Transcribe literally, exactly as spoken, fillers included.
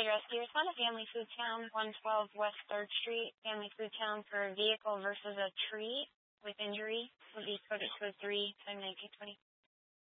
emergency rescue. Respond to Family Food Town, one twelve West third Street. Family Food Town for a vehicle versus a tree with injury would be coded code three, time nineteen twenty.